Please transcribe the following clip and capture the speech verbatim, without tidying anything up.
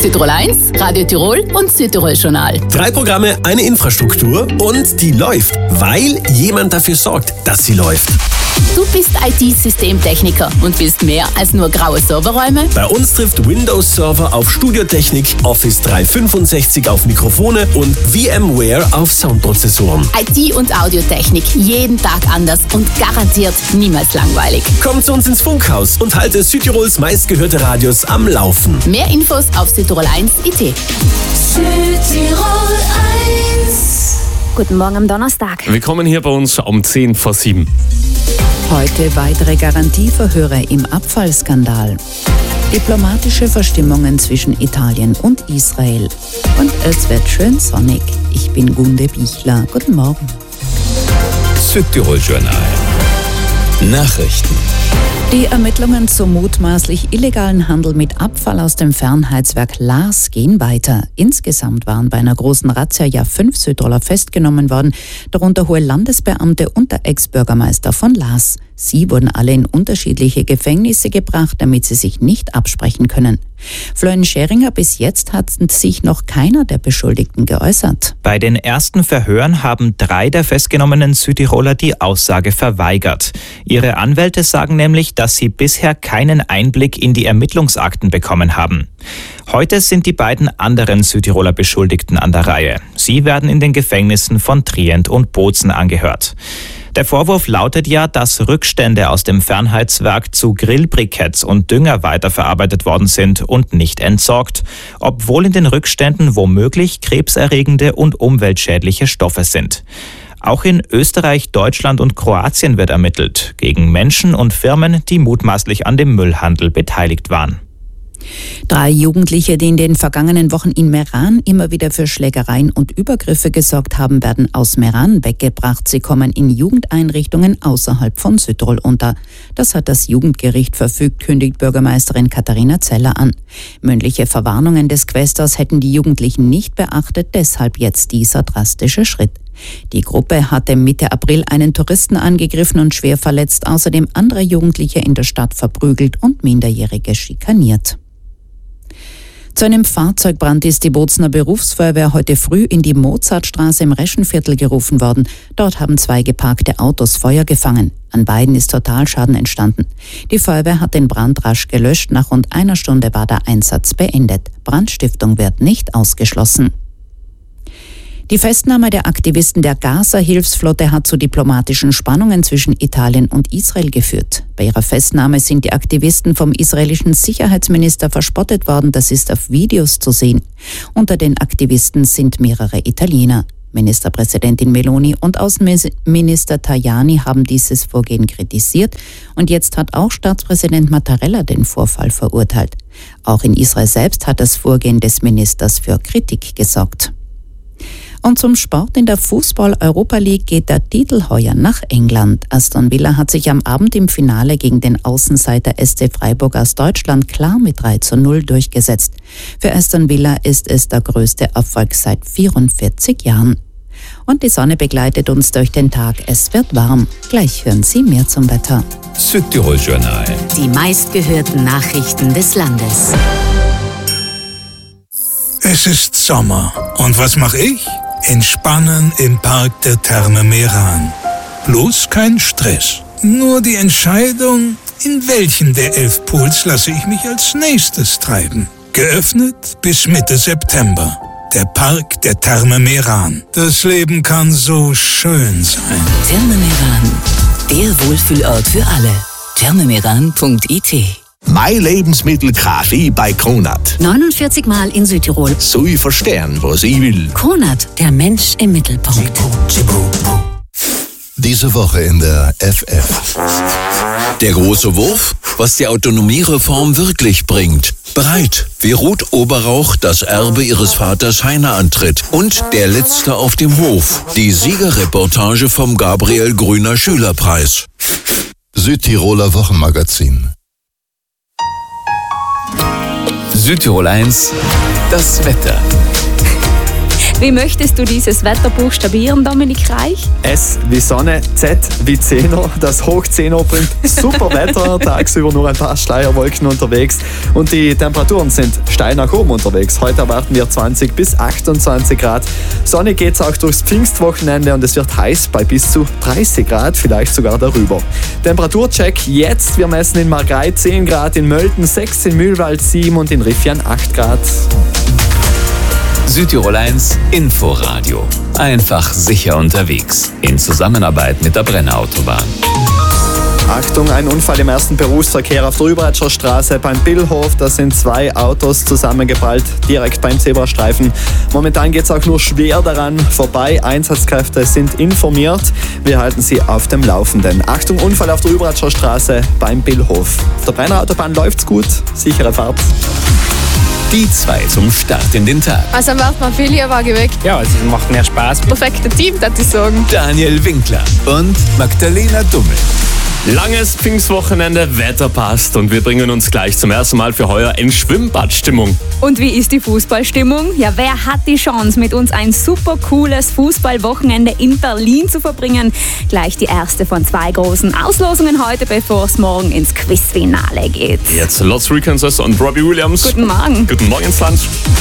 Südtirol eins, Radio Tirol und Südtirol Journal. Drei Programme, eine Infrastruktur und die läuft, weil jemand dafür sorgt, dass sie läuft. Du bist I T-Systemtechniker und willst mehr als nur graue Serverräume? Bei uns trifft Windows Server auf Studiotechnik, Office dreihundertfünfundsechzig auf Mikrofone und VMware auf Soundprozessoren. I T und Audiotechnik, jeden Tag anders und garantiert niemals langweilig. Komm zu uns ins Funkhaus und halte Südtirols meistgehörte Radios am Laufen. Mehr Infos auf Südtirol eins Punkt I T. Südtirol eins. Guten Morgen am Donnerstag. Willkommen hier bei uns um zehn vor sieben. Heute weitere Garantieverhöre im Abfallskandal. Diplomatische Verstimmungen zwischen Italien und Israel. Und es wird schön sonnig. Ich bin Gunde Bichler. Guten Morgen. Südtirol Journal. Nachrichten. Die Ermittlungen zum mutmaßlich illegalen Handel mit Abfall aus dem Fernheizwerk Laas gehen weiter. Insgesamt waren bei einer großen Razzia ja fünf Südtiroler festgenommen worden, darunter hohe Landesbeamte und der Ex-Bürgermeister von Laas. Sie wurden alle in unterschiedliche Gefängnisse gebracht, damit sie sich nicht absprechen können. Florian Scheringer, bis jetzt hat sich noch keiner der Beschuldigten geäußert. Bei den ersten Verhören haben drei der festgenommenen Südtiroler die Aussage verweigert. Ihre Anwälte sagen nämlich, dass sie bisher keinen Einblick in die Ermittlungsakten bekommen haben. Heute sind die beiden anderen Südtiroler Beschuldigten an der Reihe. Sie werden in den Gefängnissen von Trient und Bozen angehört. Der Vorwurf lautet ja, dass Rückstände aus dem Fernheizwerk zu Grillbriketts und Dünger weiterverarbeitet worden sind und nicht entsorgt, obwohl in den Rückständen womöglich krebserregende und umweltschädliche Stoffe sind. Auch in Österreich, Deutschland und Kroatien wird ermittelt, gegen Menschen und Firmen, die mutmaßlich an dem Müllhandel beteiligt waren. Drei Jugendliche, die in den vergangenen Wochen in Meran immer wieder für Schlägereien und Übergriffe gesorgt haben, werden aus Meran weggebracht. Sie kommen in Jugendeinrichtungen außerhalb von Südtirol unter. Das hat das Jugendgericht verfügt, kündigt Bürgermeisterin Katharina Zeller an. Mündliche Verwarnungen des Quästors hätten die Jugendlichen nicht beachtet, deshalb jetzt dieser drastische Schritt. Die Gruppe hatte Mitte April einen Touristen angegriffen und schwer verletzt, außerdem andere Jugendliche in der Stadt verprügelt und Minderjährige schikaniert. Zu einem Fahrzeugbrand ist die Bozener Berufsfeuerwehr heute früh in die Mozartstraße im Reschenviertel gerufen worden. Dort haben zwei geparkte Autos Feuer gefangen. An beiden ist Totalschaden entstanden. Die Feuerwehr hat den Brand rasch gelöscht. Nach rund einer Stunde war der Einsatz beendet. Brandstiftung wird nicht ausgeschlossen. Die Festnahme der Aktivisten der Gaza-Hilfsflotte hat zu diplomatischen Spannungen zwischen Italien und Israel geführt. Bei ihrer Festnahme sind die Aktivisten vom israelischen Sicherheitsminister verspottet worden. Das ist auf Videos zu sehen. Unter den Aktivisten sind mehrere Italiener. Ministerpräsidentin Meloni und Außenminister Tajani haben dieses Vorgehen kritisiert. Und jetzt hat auch Staatspräsident Mattarella den Vorfall verurteilt. Auch in Israel selbst hat das Vorgehen des Ministers für Kritik gesorgt. Und zum Sport in der Fußball-Europa League geht der Titel heuer nach England. Aston Villa hat sich am Abend im Finale gegen den Außenseiter S C Freiburg aus Deutschland klar mit drei zu null durchgesetzt. Für Aston Villa ist es der größte Erfolg seit vierundvierzig Jahren. Und die Sonne begleitet uns durch den Tag. Es wird warm. Gleich hören Sie mehr zum Wetter. Südtirol Journal. Die meistgehörten Nachrichten des Landes. Es ist Sommer. Und was mache ich? Entspannen im Park der Therme Meran. Bloß kein Stress. Nur die Entscheidung, in welchen der elf Pools lasse ich mich als nächstes treiben. Geöffnet bis Mitte September. Der Park der Therme Meran. Das Leben kann so schön sein. Therme Meran, der Wohlfühlort für alle. thermemeran punkt I T. Mein Lebensmittel Kaffee bei Kronat. neunundvierzig Mal in Südtirol. So ich verstehen, was ich will. Kronat, der Mensch im Mittelpunkt. Diese Woche in der F F. Der große Wurf, was die Autonomiereform wirklich bringt. Bereit, wie Ruth Oberrauch das Erbe ihres Vaters Heiner antritt. Und der Letzte auf dem Hof. Die Siegerreportage vom Gabriel Grüner Schülerpreis. Südtiroler Wochenmagazin. Südtirol eins, das Wetter. Wie möchtest du dieses Wetter buchstabieren, Dominik Reich? S wie Sonne, Z wie Zehner. Das Hoch Zehner bringt super Wetter, tagsüber nur ein paar Schleierwolken unterwegs und die Temperaturen sind steil nach oben unterwegs. Heute erwarten wir zwanzig bis achtundzwanzig Grad. Sonne geht's auch durchs Pfingstwochenende und es wird heiß bei bis zu dreißig Grad, vielleicht sogar darüber. Temperaturcheck jetzt. Wir messen in Margrei zehn Grad, in Mölten sechs, in Mühlwald sieben und in Riffian acht Grad. Südtirol eins Inforadio. Einfach sicher unterwegs. In Zusammenarbeit mit der Brenner Autobahn. Achtung, ein Unfall im ersten Berufsverkehr auf der Überratscher Straße beim Billhof. Da sind zwei Autos zusammengeprallt, direkt beim Zebrastreifen. Momentan geht es auch nur schwer daran vorbei. Einsatzkräfte sind informiert. Wir halten Sie auf dem Laufenden. Achtung, Unfall auf der Überratscher Straße beim Billhof. Auf der Brenner Autobahn läuft's gut. Sichere Fahrt. Die zwei zum Start in den Tag. Also am Waldmann Filia war geweckt. Ja, es macht mehr Spaß. Perfekte Team, würde ich sagen. Daniel Winkler und Magdalena Dummel. Langes Pfingstwochenende, Wetter passt und wir bringen uns gleich zum ersten Mal für heuer in Schwimmbadstimmung. Und wie ist die Fußballstimmung? Ja, wer hat die Chance, mit uns ein super cooles Fußballwochenende in Berlin zu verbringen? Gleich die erste von zwei großen Auslosungen heute, bevor es morgen ins Quizfinale geht. Jetzt Lost Frequencies und Robbie Williams. Guten Morgen. Guten Morgen ins Land.